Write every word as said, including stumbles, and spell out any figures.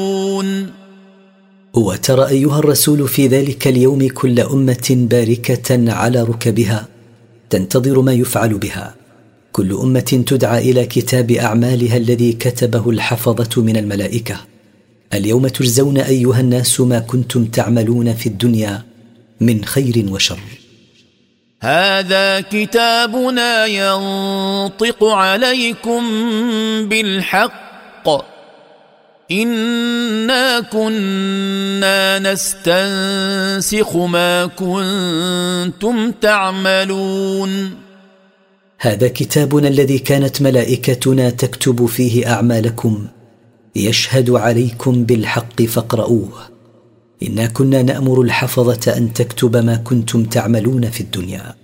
وترى أيها الرسول في ذلك اليوم كل أمة باركة على ركبها تنتظر ما يفعل بها، كل أمة تدعى إلى كتاب أعمالها الذي كتبه الحفظة من الملائكة. اليوم تجزون أيها الناس ما كنتم تعملون في الدنيا من خير وشر. هذا كتابنا ينطق عليكم بالحق إنا كنا نستنسخ ما كنتم تعملون. هذا كتابنا الذي كانت ملائكتنا تكتب فيه أعمالكم يشهد عليكم بالحق فاقرؤوه. إنا كنا نأمر الحفظة أن تكتب ما كنتم تعملون في الدنيا.